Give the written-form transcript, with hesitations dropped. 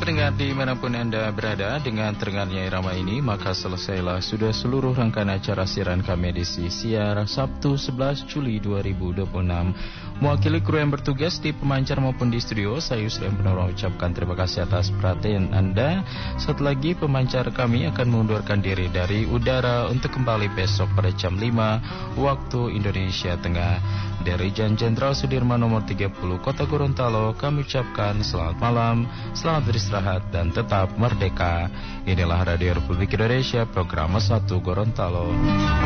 pendengar dimanapun Anda berada, dengan terdengarnya irama ini, maka selesailah sudah seluruh rangkaian acara siaran kami edisi siar Sabtu 11 Juli 2026. Mewakili kru yang bertugas di pemancar maupun di studio, saya Yusri Penora ucapkan terima kasih atas perhatian Anda. Satu lagi pemancar kami akan mengundurkan diri dari udara untuk kembali besok pada jam 5 waktu Indonesia Tengah. Dari Jalan Jenderal Sudirman nomor 30 Kota Gorontalo, kami ucapkan selamat malam, selamat beristirahat dan tetap merdeka. Inilah Radio Republik Indonesia, program 1 Gorontalo.